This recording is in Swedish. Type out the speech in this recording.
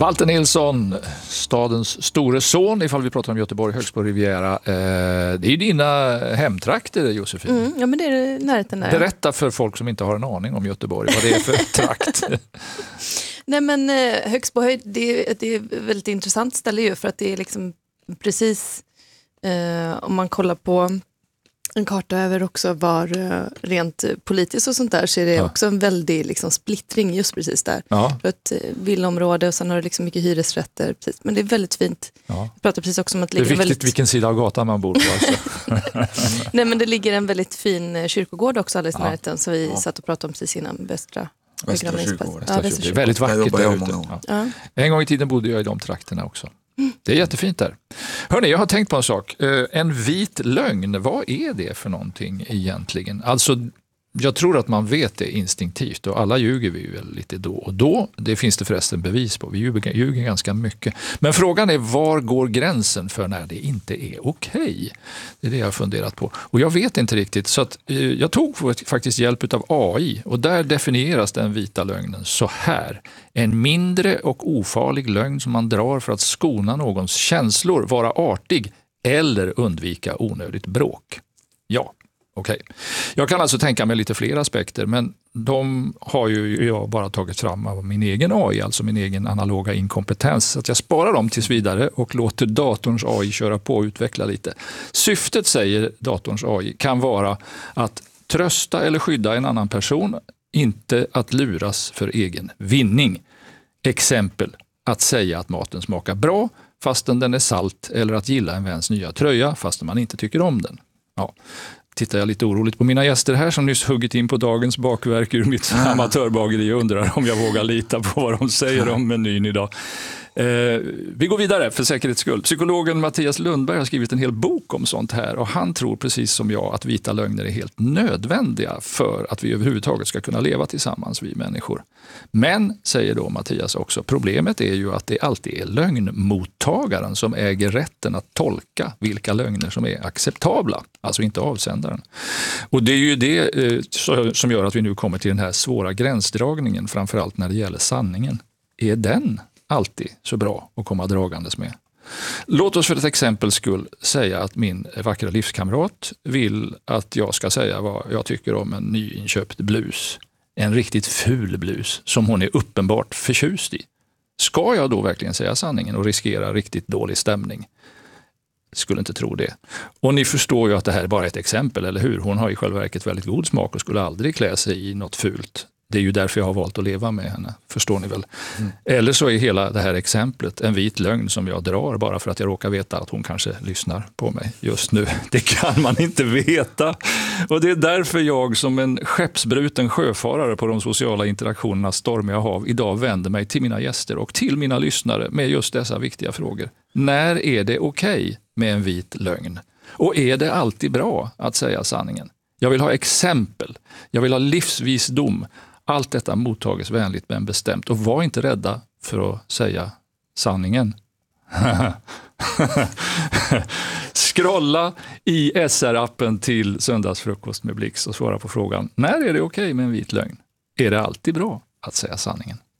Walter Nilsson, stadens store son, ifall vi pratar om Göteborg, Högsbo Riviera. Det är ju dina hemtrakter, Josefin. Ja, men det är närheten där. Berätta för folk som inte har en aning om Göteborg vad det är för trakt. Nej, men Högsbohöjd, det är ett väldigt intressant ställe ju, för att det är liksom precis, om man kollar på en karta över också var rent politiskt och sånt där, så är det också en väldig liksom splittring just precis där. Ja. Ett villaområde och sen har det liksom mycket hyresrätter. Precis. Men det är väldigt fint. Ja. Jag pratar precis också om att det är viktigt väldigt... vilken sida av gatan man bor på. Alltså. Nej, men det ligger en väldigt fin kyrkogård också alldeles i närheten, så vi satt och pratade om precis innan Västra kyrkogården. Ja, det är väldigt vackert där ute. Ja. En gång i tiden bodde jag i de trakterna också. Det är jättefint där. Hörrni, jag har tänkt på en sak. En vit lögn, vad är det för någonting egentligen? Alltså, jag tror att man vet det instinktivt, och alla ljuger vi väl lite då och då. Det finns det förresten bevis på. Vi ljuger ganska mycket. Men frågan är, var går gränsen för när det inte är okej? Det är det jag har funderat på. Och jag vet inte riktigt, så att jag tog faktiskt hjälp av AI, och där definieras den vita lögnen så här. En mindre och ofarlig lögn som man drar för att skona någons känslor, vara artig eller undvika onödigt bråk. Ja. Okej. Jag kan alltså tänka mig lite fler aspekter, men de har ju jag bara tagit fram av min egen AI, alltså min egen analoga inkompetens. Så att jag sparar dem tills vidare och låter datorns AI köra på och utveckla lite. Syftet, säger datorns AI, kan vara att trösta eller skydda en annan person, inte att luras för egen vinning. Exempel, att säga att maten smakar bra fastän den är salt, eller att gilla en väns nya tröja fastän man inte tycker om den. Ja. Tittar jag lite oroligt på mina gäster här som nyss huggit in på dagens bakverk ur mitt amatörbageri och undrar om jag vågar lita på vad de säger om menyn idag. Vi går vidare för säkerhets skull. Psykologen Mattias Lundberg har skrivit en hel bok om sånt här, och han tror precis som jag att vita lögner är helt nödvändiga för att vi överhuvudtaget ska kunna leva tillsammans, vi människor. Men, säger då Mattias också, problemet är ju att det alltid är lögnmottagaren som äger rätten att tolka vilka lögner som är acceptabla, alltså inte avsändaren. Och det är ju det som gör att vi nu kommer till den här svåra gränsdragningen, framförallt när det gäller sanningen. Är den alltid så bra att komma dragandes med? Låt oss för ett exempel skull säga att min vackra livskamrat vill att jag ska säga vad jag tycker om en nyinköpt blus. En riktigt ful blus som hon är uppenbart förtjust i. Ska jag då verkligen säga sanningen och riskera riktigt dålig stämning? Skulle inte tro det. Och ni förstår ju att det här är bara ett exempel, eller hur? Hon har i själva verket väldigt god smak och skulle aldrig klä sig i något fult. Det är ju därför jag har valt att leva med henne, förstår ni väl? Eller så är hela det här exemplet en vit lögn som jag drar bara för att jag råkar veta att hon kanske lyssnar på mig just nu. Det kan man inte veta. Och det är därför jag som en skeppsbruten sjöfarare på de sociala interaktionernas stormiga hav idag vänder mig till mina gäster och till mina lyssnare med just dessa viktiga frågor. När är det okej med en vit lögn? Och är det alltid bra att säga sanningen? Jag vill ha exempel. Jag vill ha livsvisdom. Allt detta mottages vänligt men bestämt. Och var inte rädda för att säga sanningen. Scrolla i SR-appen till Söndagsfrukost med Blix och svara på frågan: när är det okej med en vit lögn? Är det alltid bra att säga sanningen?